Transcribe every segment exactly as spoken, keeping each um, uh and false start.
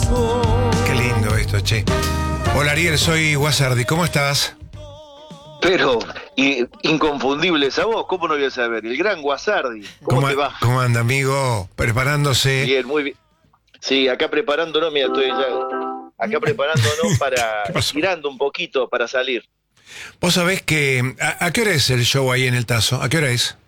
Qué lindo esto, che. Hola Ariel, soy Guasardi, ¿cómo estás? Pero, y, inconfundible esa voz, ¿cómo no voy a saber? El gran Guasardi, ¿cómo, ¿Cómo, te va? ¿Cómo anda, amigo? Preparándose. Bien, muy bien. Sí, acá preparándonos, mira, estoy ya acá preparándonos ¿Qué para, pasó? girando un poquito para salir. Vos sabés que... ¿A, a qué hora es el show ahí en el Tazo? ¿A qué hora es?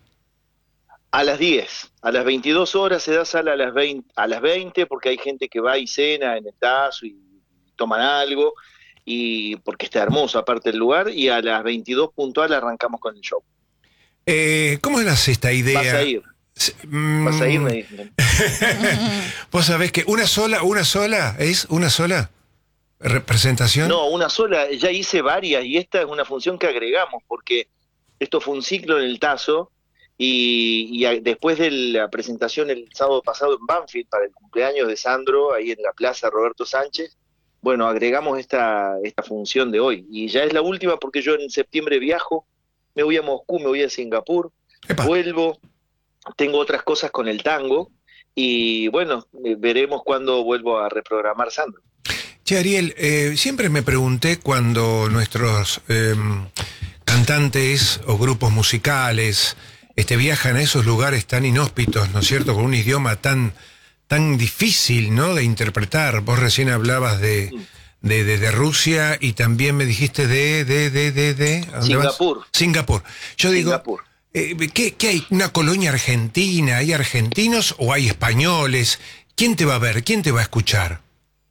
A las diez, a las veintidós horas se da sala a las veinte, a las veinte porque hay gente que va y cena en el Tazo y toman algo, y porque está hermoso aparte el lugar, y a las veintidós puntual arrancamos con el show. Eh, ¿Cómo nace esta ¿Vas a idea? ir? S- ¿Vas a ir? mm, Me dicen. Vos sabés que una sola, una sola, ¿es una sola representación? No, una sola, ya hice varias y esta es una función que agregamos porque esto fue un ciclo en el Tazo y, y a- después de la presentación el sábado pasado en Banfield para el cumpleaños de Sandro, ahí en la Plaza Roberto Sánchez, bueno, agregamos esta, esta función de hoy y ya es la última porque yo en septiembre viajo, me voy a Moscú, me voy a Singapur, Epa. vuelvo, tengo otras cosas con el tango y bueno, eh, veremos cuándo vuelvo a reprogramar Sandro. Che, Ariel, eh, siempre me pregunté cuando nuestros eh, cantantes o grupos musicales este, viajan a esos lugares tan inhóspitos, ¿no es cierto?, con un idioma tan, tan difícil, ¿no?, de interpretar. Vos recién hablabas de, de, de, de Rusia y también me dijiste de, de, de, de, de ¿a dónde vas? Singapur, Singapur. Yo digo, Singapur. eh, ¿qué, ¿qué hay? ¿Una colonia argentina? ¿Hay argentinos o hay españoles? ¿Quién te va a ver? ¿Quién te va a escuchar?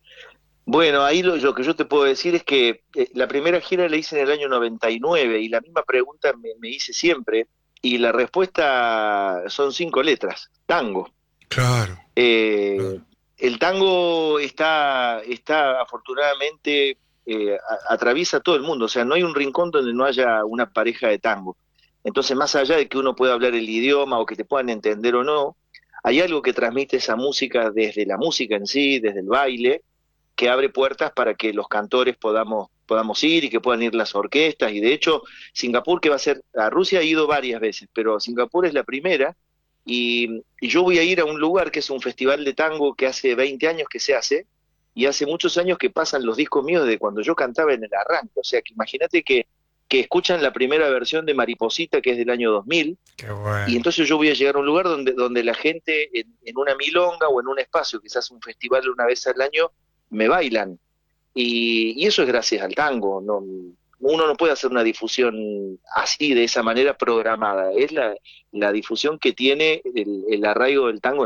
Bueno, ahí lo, lo que yo te puedo decir es que eh, la primera gira la hice en el año noventa y nueve y la misma pregunta me, me hice siempre y la respuesta son cinco letras, tango. Claro, Eh, claro. el tango está, está afortunadamente, eh, a- atraviesa todo el mundo, o sea, no hay un rincón donde no haya una pareja de tango. Entonces, más allá de que uno pueda hablar el idioma o que te puedan entender o no, hay algo que transmite esa música desde la música en sí, desde el baile que abre puertas para que los cantores podamos, podamos ir y que puedan ir las orquestas. Y de hecho, Singapur, que va a ser, a Rusia he ido varias veces, pero Singapur es la primera. Y, y yo voy a ir a un lugar que es un festival de tango que hace veinte años que se hace, y hace muchos años que pasan los discos míos de cuando yo cantaba en el arranque. O sea, que imagínate que, que escuchan la primera versión de Mariposita, que es del año dos mil, Qué y bueno. entonces yo voy a llegar a un lugar donde, donde la gente en, en una milonga o en un espacio, quizás un festival una vez al año, me bailan. Y, y eso es gracias al tango. No, uno no puede hacer una difusión así, de esa manera programada. Es la, la difusión que tiene el, el arraigo del tango